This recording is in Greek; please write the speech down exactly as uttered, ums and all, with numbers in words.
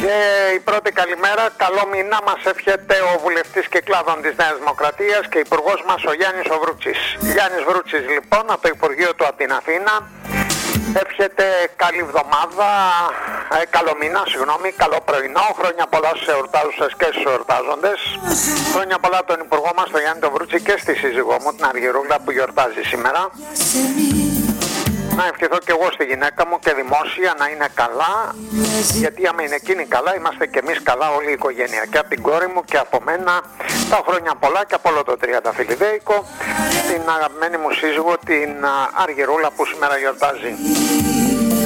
Και η πρώτη καλημέρα, καλό μήνα μας εύχεται ο βουλευτής Κυκλάδων της Νέας Δημοκρατίας και υπουργός μας ο Γιάννης ο Βρούτσης. Γιάννης Βρούτσης λοιπόν από το Υπουργείο του από την Αθήνα εύχεται καλή εβδομάδα, ε, καλό μήνα, συγγνώμη, καλό πρωινό, χρόνια πολλά στους εορτάζουσες και στους εορτάζοντες. Χρόνια πολλά τον υπουργό μας τον Γιάννη τον Βρούτση και στη σύζυγό μου την Αργυρούλα που γιορτάζει σήμερα. Να ευχηθώ και εγώ στη γυναίκα μου και δημόσια να είναι καλά, γιατί άμα είναι εκείνη καλά είμαστε και εμείς καλά όλη η οικογένεια. Και από την κόρη μου και από μένα τα χρόνια πολλά και από όλο το τριανταφυλλιδέικο, την αγαπημένη μου σύζυγο την Αργυρούλα που σήμερα γιορτάζει.